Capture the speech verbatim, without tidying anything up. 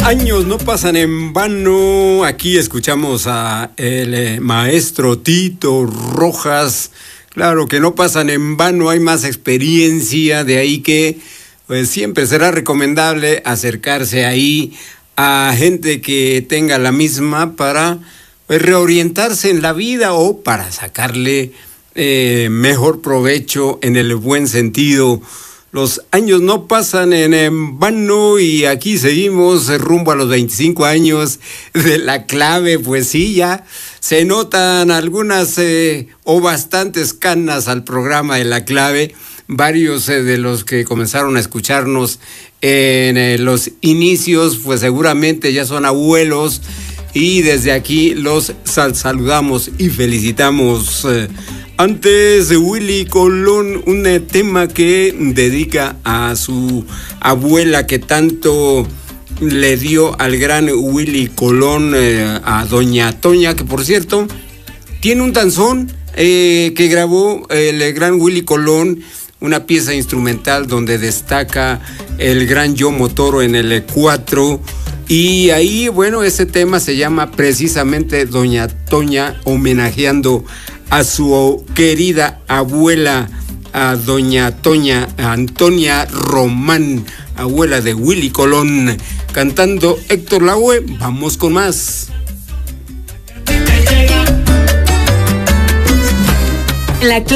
Años no pasan en vano. Aquí escuchamos a el eh, maestro Tito Rojas. Claro que no pasan en vano, hay más experiencia, de ahí que pues siempre será recomendable acercarse ahí a gente que tenga la misma para pues, reorientarse en la vida o para sacarle eh, mejor provecho en el buen sentido. Los años no pasan en, en vano y aquí seguimos rumbo a los veinticinco años de La Clave. Pues sí, ya se notan algunas eh, o bastantes canas al programa de La Clave. Varios eh, de los que comenzaron a escucharnos en eh, los inicios, pues seguramente ya son abuelos y desde aquí los sal- saludamos y felicitamos. Eh, Antes de Willy Colón, un eh, tema que dedica a su abuela que tanto le dio al gran Willy Colón, eh, a doña Toña, que por cierto tiene un danzón eh, que grabó el gran Willy Colón, una pieza instrumental donde destaca el gran Yomo Toro en el cuatro. Y ahí, bueno, ese tema se llama precisamente Doña Toña, homenajeando a su querida abuela, a doña Toña Antonia Román, abuela de Willy Colón, cantando Héctor Lavoe. Vamos con más. La